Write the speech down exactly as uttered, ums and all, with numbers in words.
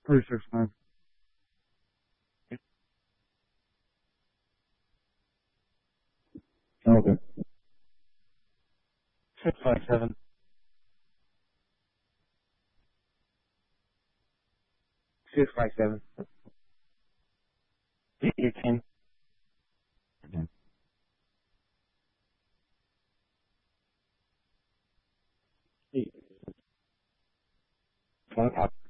Three six nine. Okay. Six five seven. Six five seven. Eighteen. Eight. One.